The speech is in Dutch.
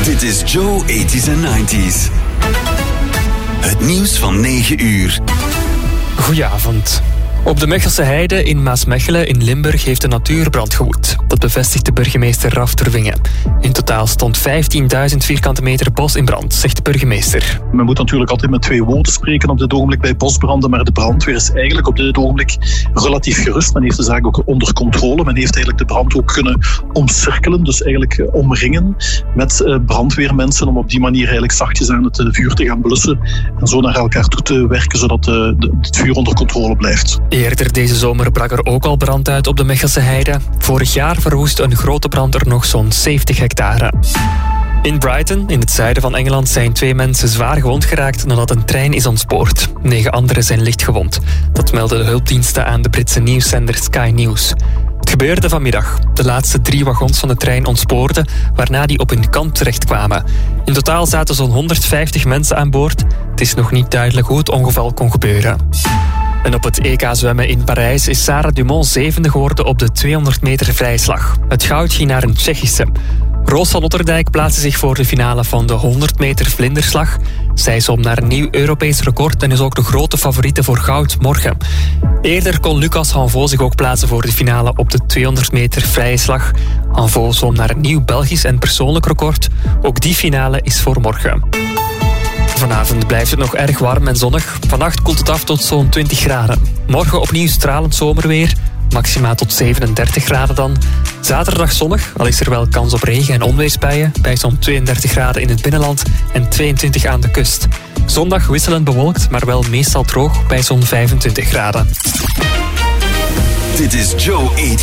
Dit is Joe 80s en 90s. Het nieuws van 9 uur. Goedenavond. Op de Mechelse Heide in Maasmechelen in Limburg heeft een natuurbrand gewoed. Dat bevestigt de burgemeester Raf Terwingen. In totaal stond 15.000 vierkante meter bos in brand, zegt de burgemeester. Men moet natuurlijk altijd met 2 woorden spreken op dit ogenblik bij bosbranden, maar de brandweer is eigenlijk op dit ogenblik relatief gerust. Men heeft de zaak ook onder controle. Men heeft eigenlijk de brand ook kunnen omcirkelen, dus eigenlijk omringen met brandweermensen om op die manier eigenlijk zachtjes aan het vuur te gaan blussen en zo naar elkaar toe te werken, zodat het vuur onder controle blijft. Eerder deze zomer brak er ook al brand uit op de Mechelse Heide. Vorig jaar verwoest een grote brand er nog zo'n 70 hectare. In Brighton, in het zuiden van Engeland, zijn 2 mensen zwaar gewond geraakt nadat een trein is ontspoord. 9 anderen zijn licht gewond. Dat melden de hulpdiensten aan de Britse nieuwszender Sky News. Het gebeurde vanmiddag. De laatste 3 wagons van de trein ontspoorden, waarna die op hun kant terechtkwamen. In totaal zaten zo'n 150 mensen aan boord. Het is nog niet duidelijk hoe het ongeval kon gebeuren. En op het EK zwemmen in Parijs is Sarah Dumont 7e geworden op de 200 meter vrijslag. Het goud ging naar een Tsjechische. Roos van Otterdijk plaatste zich voor de finale van de 100 meter vlinderslag. Zij zwom naar een nieuw Europees record en is ook de grote favoriete voor goud morgen. Eerder kon Lucas Hanvaux zich ook plaatsen voor de finale op de 200 meter vrije slag. Hanvaux zwom naar een nieuw Belgisch en persoonlijk record. Ook die finale is voor morgen. Vanavond blijft het nog erg warm en zonnig. Vannacht koelt het af tot zo'n 20 graden. Morgen opnieuw stralend zomerweer. Maxima tot 37 graden dan. Zaterdag zonnig, al is er wel kans op regen- en onweersbuien. Bij zo'n 32 graden in het binnenland en 22 aan de kust. Zondag wisselend bewolkt, maar wel meestal droog bij zo'n 25 graden. Dit is Joe 80s